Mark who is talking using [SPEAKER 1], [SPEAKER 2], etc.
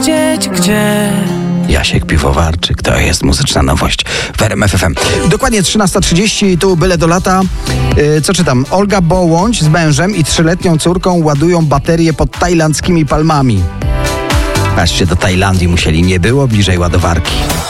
[SPEAKER 1] wiedzieć gdzie.
[SPEAKER 2] Jasiek Piwowarczyk, to jest muzyczna nowość w RMF FM. Dokładnie 13:30, tu byle do lata. Co czytam? Olga Bołądź z mężem i 3-letnią córką ładują baterie pod tajlandzkimi palmami. Patrzcie, do Tajlandii musieli, nie było bliżej ładowarki.